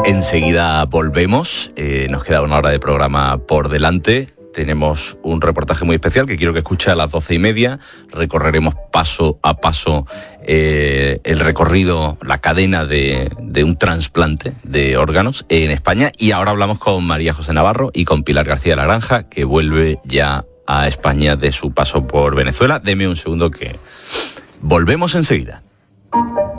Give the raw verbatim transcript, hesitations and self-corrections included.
Enseguida volvemos, eh, nos queda una hora de programa por delante. Tenemos un reportaje muy especial que quiero que escuche a las doce y media. Recorreremos paso a paso eh, el recorrido, la cadena de, de un trasplante de órganos en España. Y ahora hablamos con María José Navarro y con Pilar García de la Granja, que vuelve ya a España de su paso por Venezuela. Deme un segundo que volvemos enseguida.